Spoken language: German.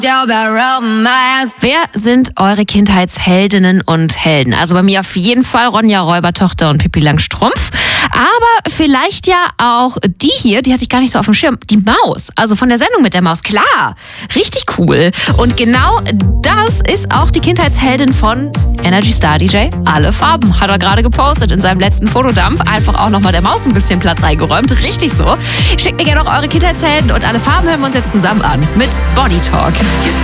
Wer sind eure Kindheitsheldinnen und Helden? Also bei mir auf jeden Fall Ronja Räubertochter und Pippi Langstrumpf. Aber vielleicht ja auch die hier, die hatte ich gar nicht so auf dem Schirm, die Maus. Also von der Sendung mit der Maus, klar, richtig cool. Und genau das ist auch die Kindheitsheldin von Energy Star DJ Alle Farben. Hat er gerade gepostet in seinem letzten Fotodampf. Einfach auch nochmal der Maus ein bisschen Platz eingeräumt. Richtig so. Schickt mir gerne noch eure Kindheitshelden und Alle Farben hören wir uns jetzt zusammen an mit Body Talk.